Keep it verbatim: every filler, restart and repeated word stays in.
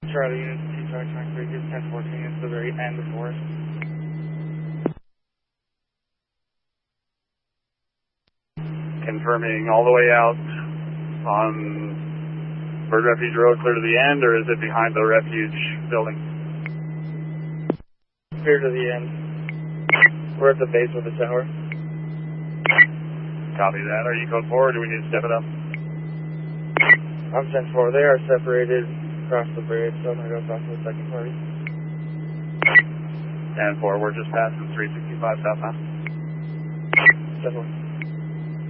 Charlie Unit two Charlie Tank three, is ten fourteen, it's the very end of Forest. Confirming all the way out on Bird Refuge Road clear to the end, or is it behind the refuge building? Clear to the end. We're at the base of the tower. Copy that. Are you code four, or do we need to step it up? I'm ten four. They are separated across the bridge, so I'm going to go talk to the second party. ten four, we're just passing three sixty-five southbound. ten four.